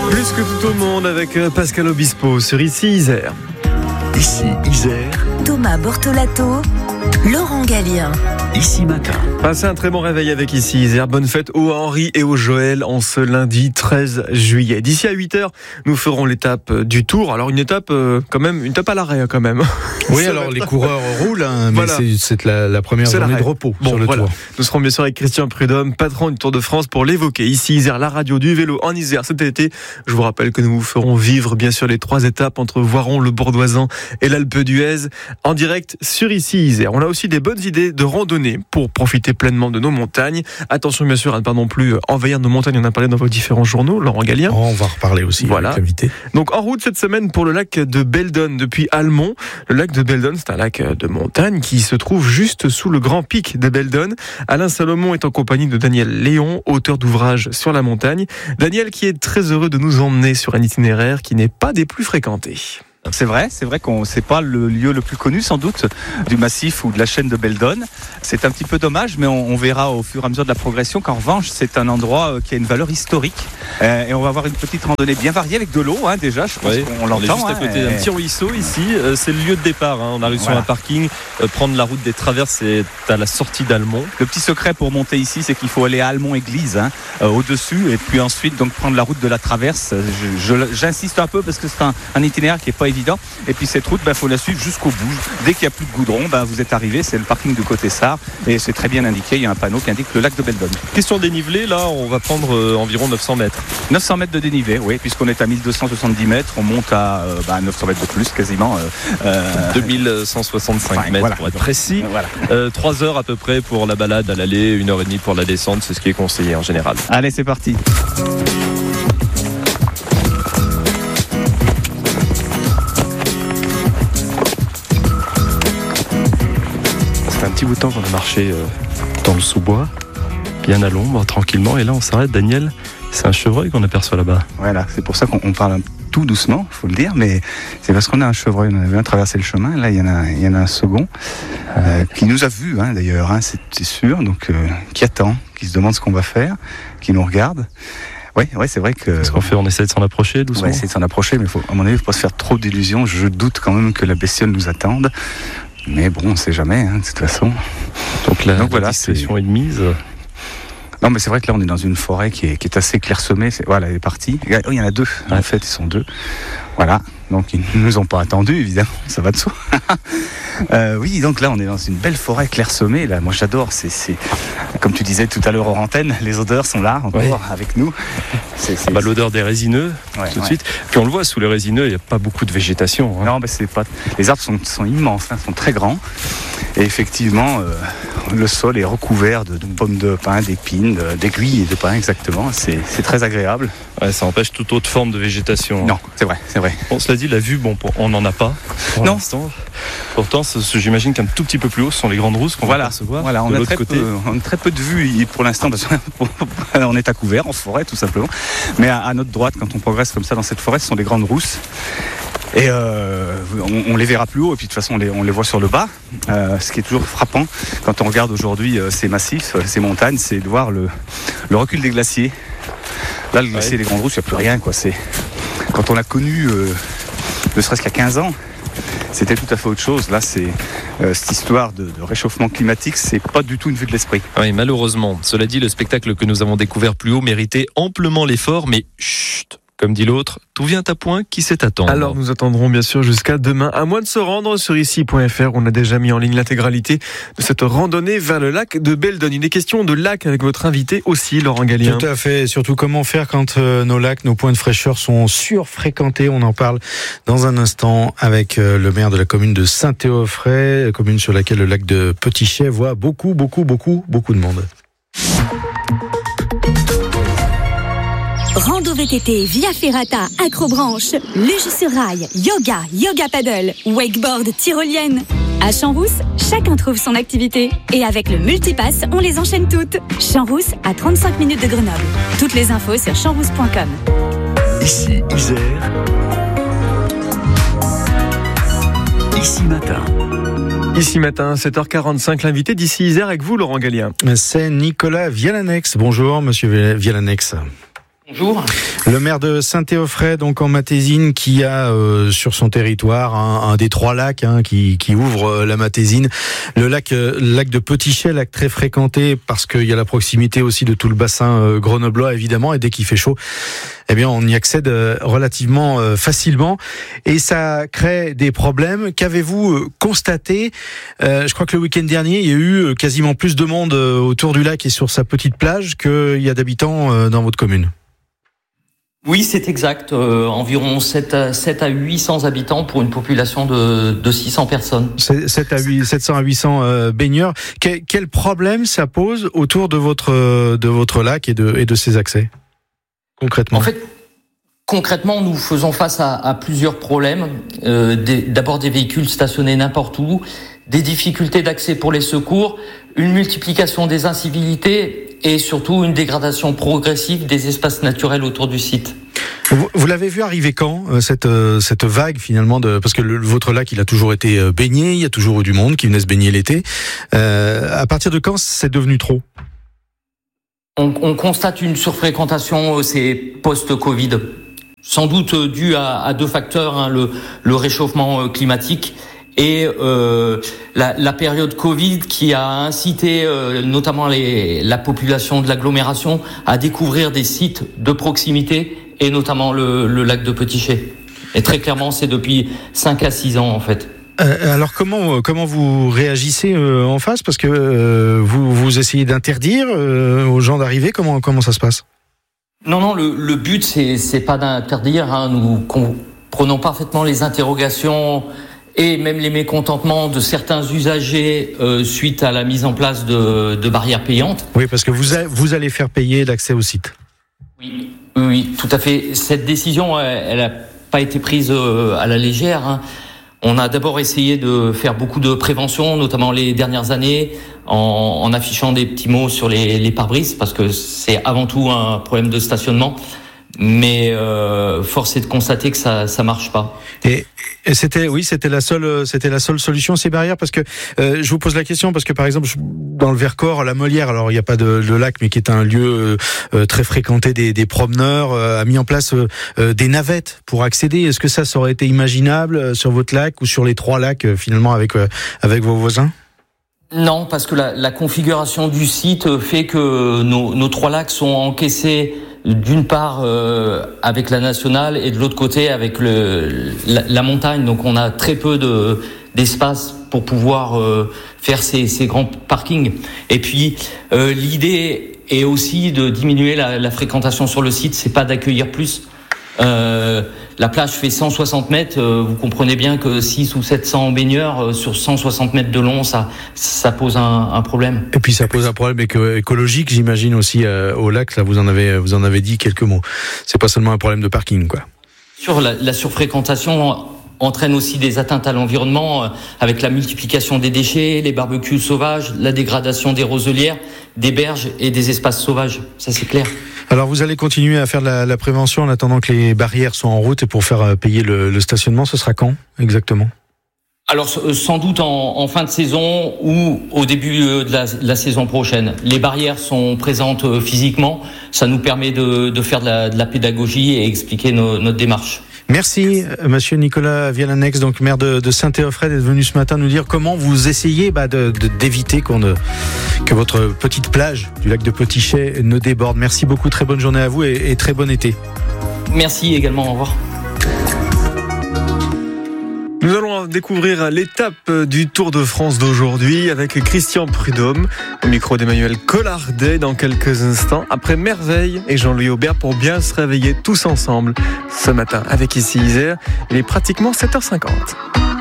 Plus que tout au monde avec Pascal Obispo sur Ici Isère. Ici Isère. Thomas Bortolato, Laurent Gallien. Ici Matin. Passez un très bon réveil avec Ici Isère. Bonne fête au Henri et au Joël en ce lundi 13 juillet. D'ici à 8h, nous ferons l'étape du Tour. Alors une étape quand même, une étape à l'arrêt quand même. Oui, alors les coureurs roulent, mais voilà. c'est la première journée l'arrêt de repos sur le Tour. Nous serons bien sûr avec Christian Prudhomme, patron du Tour de France, pour l'évoquer. Ici Isère, la radio du vélo en Isère cet été. Je vous rappelle que nous vous ferons vivre bien sûr les 3 étapes entre Voiron, le Bourdoisan et l'Alpe d'Huez en direct sur Ici Isère. On a aussi des bonnes idées de randonnée pour profiter pleinement de nos montagnes. Attention bien sûr à ne pas non plus envahir nos montagnes. On en a parlé dans vos différents journaux, Laurent Gallien. On va reparler aussi voilà. avec l'invité. Donc en route cette semaine pour le lac de Beldon depuis Almont. Le lac de Beldon, c'est un lac de montagne qui se trouve juste sous le grand pic de Beldon. Alain Salomon est en compagnie de Daniel Léon, auteur d'ouvrages sur la montagne. Daniel qui est très heureux de nous emmener sur un itinéraire qui n'est pas des plus fréquentés. C'est vrai qu'on c'est pas le lieu le plus connu sans doute du massif ou de la chaîne de Beldon. C'est un petit peu dommage, mais on verra au fur et à mesure de la progression qu'en revanche c'est un endroit qui a une valeur historique. Et on va avoir une petite randonnée bien variée avec de l'eau déjà. Je pense qu'on l'entend. On est juste à côté d'un petit ruisseau ici. C'est le lieu de départ. On arrive sur un parking, prendre la route des Traverses, c'est à la sortie d'Almont. Le petit secret pour monter ici, c'est qu'il faut aller à Almont Église, au-dessus, et puis ensuite donc prendre la route de la Traverse. J'insiste un peu parce que c'est un itinéraire qui est pas évident. Et puis cette route, faut la suivre jusqu'au bout. Dès qu'il n'y a plus de goudron, vous êtes arrivé, c'est le parking de côté Sarre et c'est très bien indiqué. Il y a un panneau qui indique le lac de Beldon. Question dénivelé, là, on va prendre environ 900 mètres. 900 mètres de dénivelé, oui, puisqu'on est à 1270 mètres, on monte à 900 mètres de plus, quasiment. 2165 mètres pour être précis. Voilà. 3 heures à peu près pour la balade à l'aller, 1h30 pour la descente, c'est ce qui est conseillé en général. Allez, c'est parti. Un petit bout de temps qu'on a marché dans le sous-bois, bien à l'ombre, tranquillement, et là on s'arrête. Daniel, c'est un chevreuil qu'on aperçoit là-bas. Voilà, c'est pour ça qu'on parle tout doucement, il faut le dire, mais c'est parce qu'on a un chevreuil. On avait traversé le chemin, là il y en a un second qui nous a vus d'ailleurs, c'est sûr, donc qui attend, qui se demande ce qu'on va faire, qui nous regarde. Ouais, c'est vrai que. Ce qu'on fait, on essaie de s'en approcher doucement. On va essayer de s'en approcher, mais à mon avis, il ne faut pas se faire trop d'illusions. Je doute quand même que la bestiole nous attende. Mais bon, on ne sait jamais, de toute façon. Donc la discrétion est de mise. Non, mais c'est vrai que là, on est dans une forêt qui est assez clairsemée. Voilà, elle est partie. Il y en a 2. En fait, ils sont 2. Voilà. Donc, ils ne nous ont pas attendus, évidemment. Ça va de soi. Oui, donc là, on est dans une belle forêt clairsemée. Là, moi, j'adore. C'est comme tu disais tout à l'heure hors antenne, les odeurs sont là encore avec nous. C'est l'odeur des résineux, tout de suite. Puis on le voit, sous les résineux, il n'y a pas beaucoup de végétation. Non, mais c'est pas. Les arbres sont immenses, sont très grands. Et effectivement, le sol est recouvert de pommes de pin, d'épines, d'aiguilles de pin, exactement. C'est très agréable. Ouais, ça empêche toute autre forme de végétation. Non, c'est vrai. Bon, cela dit, la vue, on n'en a pas pour l'instant. Pourtant, j'imagine qu'un tout petit peu plus haut, ce sont les grandes rousses qu'on va percevoir. Voilà, on a très peu de vue pour l'instant, parce qu'on est à couvert, en forêt, tout simplement. Mais à notre droite, quand on progresse comme ça dans cette forêt, ce sont des grandes rousses. Et on les verra plus haut, et puis de toute façon on les voit sur le bas. Ce qui est toujours frappant quand on regarde aujourd'hui ces massifs, ces montagnes, c'est de voir le recul des glaciers. Là, le glacier des Grandes Rousses, il n'y a plus rien, quoi. Quand on l'a connu, ne serait-ce qu'à 15 ans, c'était tout à fait autre chose. Là, c'est cette histoire de réchauffement climatique, c'est pas du tout une vue de l'esprit. Oui, malheureusement. Cela dit, le spectacle que nous avons découvert plus haut méritait amplement l'effort, mais chut, comme dit l'autre, tout vient à point, qui sait attendre. Alors nous attendrons bien sûr jusqu'à demain, à moins de se rendre sur ici.fr. On a déjà mis en ligne l'intégralité de cette randonnée vers le lac de Beldon. Il est question de lac avec votre invité aussi, Laurent Gallien. Tout à fait, et surtout comment faire quand nos lacs, nos points de fraîcheur sont surfréquentés. On en parle dans un instant avec le maire de la commune de Saint-Théophray, commune sur laquelle le lac de Petit-Chais voit beaucoup de monde. Rando VTT, Via Ferrata, Acrobranche, luge sur rail, yoga paddle, wakeboard, tyrolienne. À Champs-Rousse, chacun trouve son activité. Et avec le multipass, on les enchaîne toutes. Champs-Rousse, à 35 minutes de Grenoble. Toutes les infos sur champsrousse.com. Ici Isère. Ici Matin. Ici Matin, 7h45, l'invité d'Ici Isère avec vous, Laurent Gallien. C'est Nicolas Vialanex. Bonjour, monsieur Vialanex. Bonjour. Le maire de Saint-Théophray, donc en Matésine, qui a sur son territoire un des 3 lacs qui ouvre la Matésine, le lac de Petit-Chay, lac très fréquenté parce qu'il y a la proximité aussi de tout le bassin grenoblois évidemment, et dès qu'il fait chaud, eh bien on y accède relativement facilement et ça crée des problèmes. Qu'avez-vous constaté? Je crois que le week-end dernier, il y a eu quasiment plus de monde autour du lac et sur sa petite plage qu'il y a d'habitants dans votre commune. Oui, c'est exact. Environ 7 à 800 habitants pour une population de 600 personnes. 700 à 800 baigneurs. Quel problème ça pose autour de votre lac et de ses accès, concrètement? En fait, concrètement, nous faisons face à plusieurs problèmes. D'abord des véhicules stationnés n'importe où, des difficultés d'accès pour les secours, une multiplication des incivilités et surtout une dégradation progressive des espaces naturels autour du site. Vous l'avez vu arriver quand, cette vague finalement parce que votre lac il a toujours été baigné, il y a toujours eu du monde qui venait se baigner l'été. À partir de quand c'est devenu trop? On constate une surfréquentation, c'est post-Covid. Sans doute dû à 2 facteurs, le réchauffement climatique et la période Covid qui a incité notamment la population de l'agglomération à découvrir des sites de proximité et notamment le lac de Petit-Chay. Et très clairement, c'est depuis 5 à 6 ans en fait. Alors comment vous réagissez en face? Parce que vous essayez d'interdire aux gens d'arriver. Comment ça se passe? Non, le but c'est pas d'interdire. Nous comprenons parfaitement les interrogations et même les mécontentements de certains usagers suite à la mise en place de barrières payantes. Oui, parce que vous allez faire payer l'accès au site. Oui, tout à fait. Cette décision, elle n'a pas été prise à la légère. On a d'abord essayé de faire beaucoup de prévention, notamment les dernières années, en affichant des petits mots sur les pare-brises, parce que c'est avant tout un problème de stationnement. Mais force est de constater que ça marche pas. Et c'était la seule solution, ces barrières, parce que je vous pose la question parce que par exemple dans le Vercors, la Molière, alors il n'y a pas de lac mais qui est un lieu très fréquenté des promeneurs, a mis en place des navettes pour accéder. Est-ce que ça aurait été imaginable sur votre lac ou sur les 3 lacs finalement avec vos voisins? Non, parce que la configuration du site fait que nos 3 lacs sont encaissés d'une part avec la nationale et de l'autre côté avec la montagne. Donc on a très peu d'espace pour pouvoir faire ces grands parkings. Et puis l'idée est aussi de diminuer la fréquentation sur le site, c'est pas d'accueillir plus. La plage fait 160 mètres, vous comprenez bien que 600 ou 700 baigneurs sur 160 mètres de long, ça pose un problème. Et puis ça pose un problème écologique, j'imagine aussi au lac. Là, vous en avez dit quelques mots. C'est pas seulement un problème de parking, quoi. Sur la surfréquentation entraîne aussi des atteintes à l'environnement avec la multiplication des déchets, les barbecues sauvages, la dégradation des roselières, des berges et des espaces sauvages. Ça, c'est clair. Alors vous allez continuer à faire de la prévention en attendant que les barrières soient en route et pour faire payer le stationnement, ce sera quand exactement? Alors sans doute en fin de saison ou au début de la saison prochaine. Les barrières sont présentes physiquement, ça nous permet de faire de la pédagogie et expliquer notre démarche. Merci, monsieur Nicolas Vialanex, donc maire de Saint-Théophray, d'être venu ce matin nous dire comment vous essayez d'éviter que votre petite plage du lac de Petit-Chay ne déborde. Merci beaucoup, très bonne journée à vous et très bon été. Merci également, au revoir. Nous allons découvrir l'étape du Tour de France d'aujourd'hui avec Christian Prudhomme, au micro d'Emmanuel Collardet dans quelques instants, après Merveille et Jean-Louis Aubert pour bien se réveiller tous ensemble ce matin avec Ici Isère. Il est pratiquement 7h50.